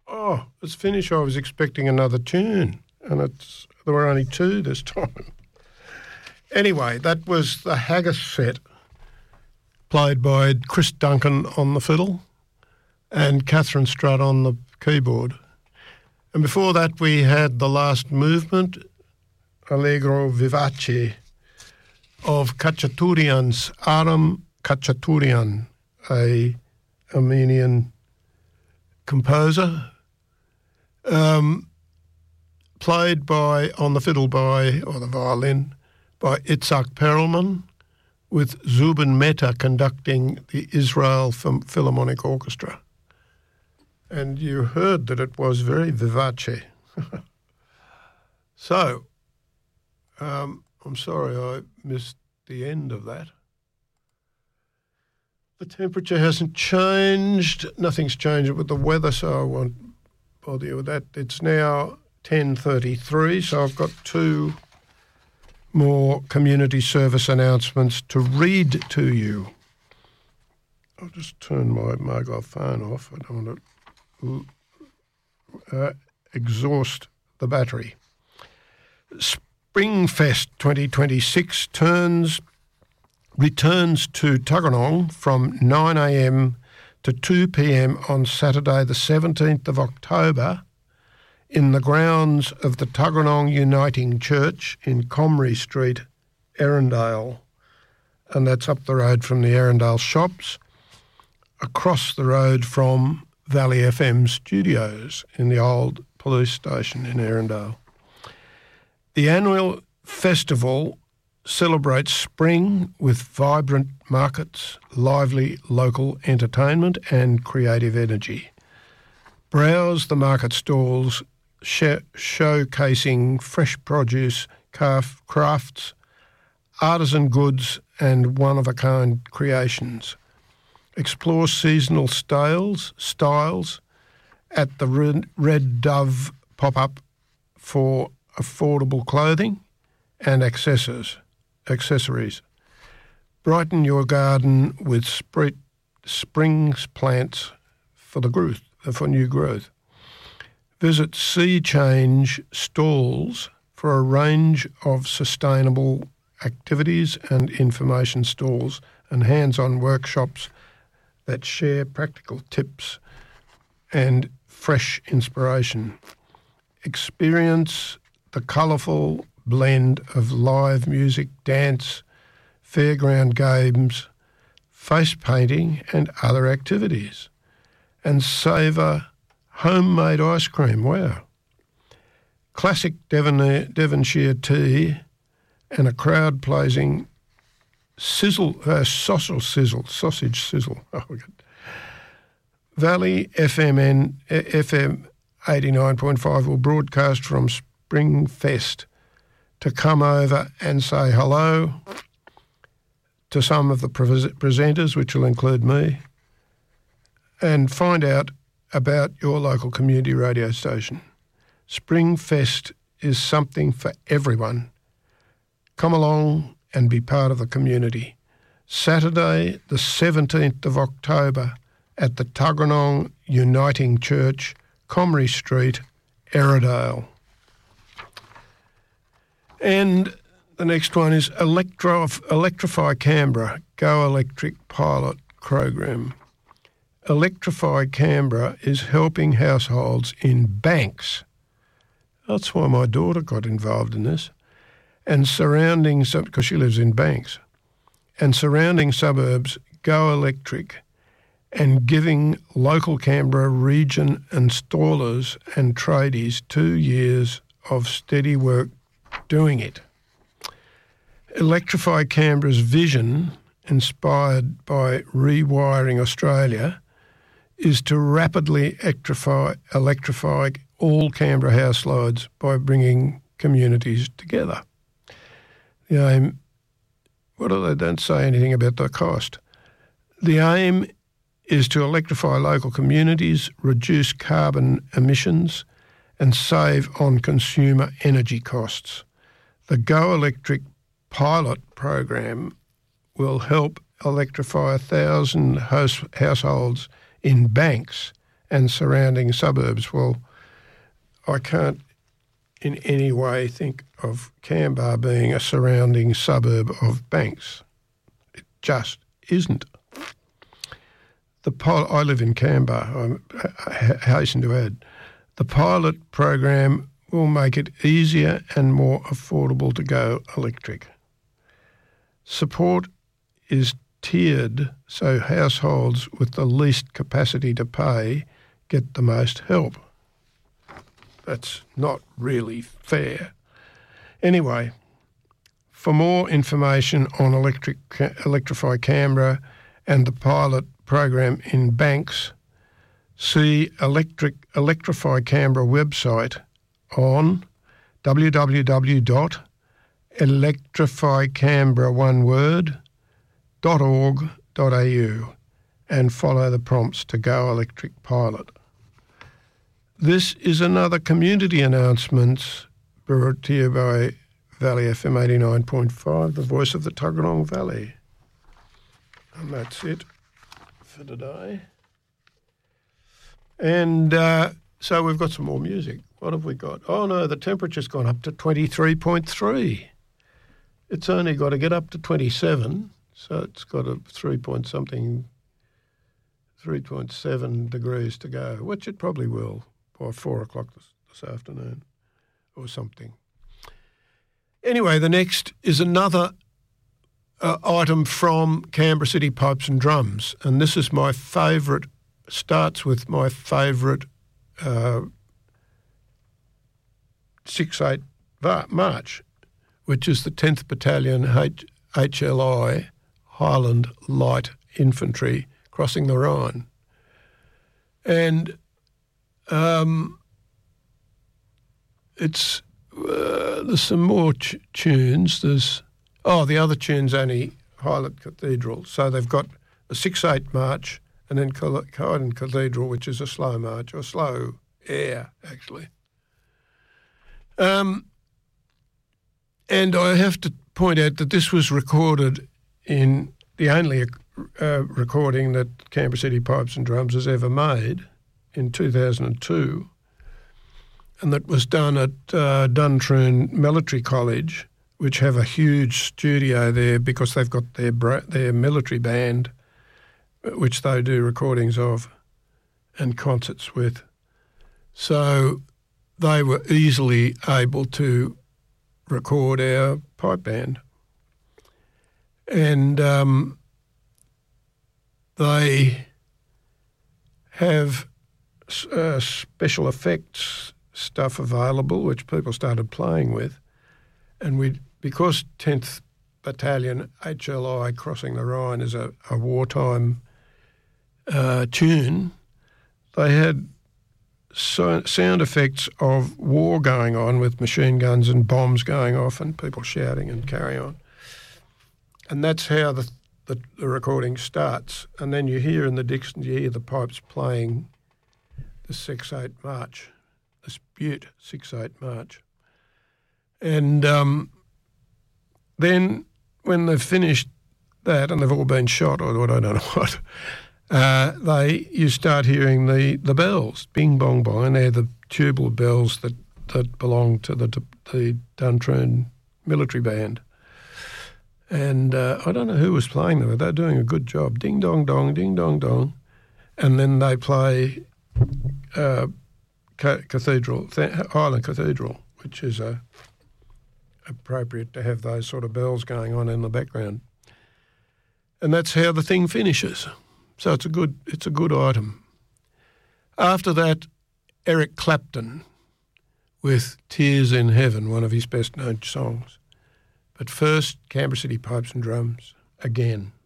Oh, it's finished. I was expecting another tune, and there were only two this time. Anyway, that was the Haggis set, played by Chris Duncan on the fiddle and Catherine Strutt on the keyboard. And before that, we had the last movement, Allegro Vivace, of Khachaturian's Aram Khachaturian, a Armenian composer, played on the fiddle or the violin, by Itzhak Perelman, with Zubin Mehta conducting the Israel Philharmonic Orchestra. And you heard that it was very vivace. So, I'm sorry I missed the end of that. The temperature hasn't changed. Nothing's changed with the weather, so I won't bother you with that. It's now 10:33, so I've got two more community service announcements to read to you. I'll just turn my mobile phone off. I don't want to exhaust the battery. Springfest 2026 returns to Tuggeranong from 9 a.m. to 2 p.m. on Saturday the 17th of October in the grounds of the Tuggeranong Uniting Church in Comrie Street, Erindale. And that's up the road from the Erindale shops, across the road from Valley FM studios in the old police station in Erindale. The annual festival celebrates spring with vibrant markets, lively local entertainment and creative energy. Browse the market stalls showcasing fresh produce, crafts, artisan goods and one-of-a-kind creations. Explore seasonal styles at the Red Dove pop-up for affordable clothing and accessories. Brighten your garden with spring plants for new growth. Visit Sea Change stalls for a range of sustainable activities and information stalls and hands-on workshops that share practical tips and fresh inspiration. Experience the colourful blend of live music, dance, fairground games, face painting and other activities. And savour homemade ice cream, wow. Classic Devonshire tea and a crowd-pleasing sausage sizzle. Oh, Valley FM 89.5 will broadcast from Springfest to come over and say hello to some of the presenters, which will include me, and find out about your local community radio station. Springfest is something for everyone. Come along and be part of the community. Saturday, the 17th of October at the Tuggeranong Uniting Church, Comrie Street, Erindale. And the next one is Electrify Canberra, Go Electric Pilot Program. Electrify Canberra is helping households in Banks. That's why my daughter got involved in this. And because she lives in Banks. And surrounding suburbs go electric and giving local Canberra region installers and tradies 2 years of steady work doing it. Electrify Canberra's vision, inspired by Rewiring Australia, is to rapidly electrify all Canberra households by bringing communities together. The aim, they don't say anything about the cost. The aim is to electrify local communities, reduce carbon emissions and save on consumer energy costs. The Go Electric pilot program will help electrify 1,000 households in Banks and surrounding suburbs. Well, I can't in any way think of Canberra being a surrounding suburb of Banks. It just isn't. I live in Canberra, I hasten to add. The pilot program will make it easier and more affordable to go electric. Support is tiered so households with the least capacity to pay get the most help. That's not really fair. Anyway, for more information on Electrify Canberra and the pilot program in Banks, see Electrify Canberra website on www.electrifycanberra.org.au and follow the prompts to go electric pilot. This is another community announcement brought to you by Valley FM 89.5, the voice of the Tuggeranong Valley. And that's it for today. And so we've got some more music. What have we got? Oh, no, the temperature's gone up to 23.3. It's only got to get up to 27, so it's got a 3.7 degrees to go, which it probably will by 4 o'clock this afternoon or something. Anyway, the next is another item from Canberra City Pipes and Drums, and this is my favourite, starts with my favourite 6/8 March, which is the 10th Battalion HLI Highland Light Infantry crossing the Rhine. And there's some more tunes. There's the other tune's only Highland Cathedral. So they've got a 6/8 march and then Highland Cathedral, which is a slow march, or slow air, actually. And I have to point out that this was recorded in the only recording that Canberra City Pipes and Drums has ever made in 2002, and that was done at Duntroon Military College, which have a huge studio there because they've got their military band, which they do recordings of and concerts with. So they were easily able to record our pipe band. And they have special effects stuff available, which people started playing with. And because 10th Battalion HLI Crossing the Rhine is a wartime tune, they had sound effects of war going on with machine guns and bombs going off and people shouting and carry on. And that's how the recording starts. And then you hear in the distance, you hear the pipes playing the 6/8 march, this Butte 6/8 march. And then when they've finished that and they've all been shot or I don't know what, you start hearing the bells, bing, bong, bong, and they're the tubular bells that belong to the Duntroon military band. And I don't know who was playing them, but they're doing a good job. Ding, dong, dong, ding, dong, dong. And then they play Cathedral, Highland Cathedral, which is appropriate to have those sort of bells going on in the background. And that's how the thing finishes. So it's a good item. After that, Eric Clapton with Tears in Heaven, one of his best known songs. But first, Canberra City Pipes and Drums again.